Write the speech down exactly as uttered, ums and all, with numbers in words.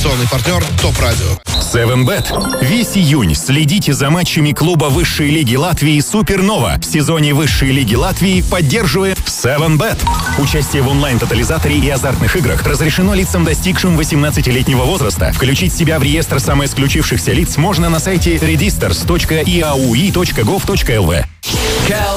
Информационный партнер ТОП Радио. севен бет. Весь июнь следите за матчами клуба высшей лиги Латвии «Супернова». В сезоне высшей лиги Латвии поддерживает севен бет. Участие в онлайн-тотализаторе и азартных играх разрешено лицам, достигшим восемнадцатилетнего возраста. Включить себя в реестр самоисключившихся лиц можно на сайте redisters точка и эй ю и точка гов точка эл ви.